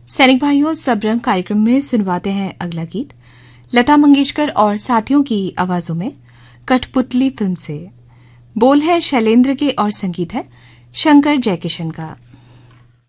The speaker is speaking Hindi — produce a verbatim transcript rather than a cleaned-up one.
सैनिक भाइयों, सब रंग कार्यक्रम में सुनवाते हैं अगला गीत लता मंगेशकर और साथियों की आवाजों में कठपुतली फिल्म से। बोल है शैलेंद्र के और संगीत है शंकर जयकिशन का।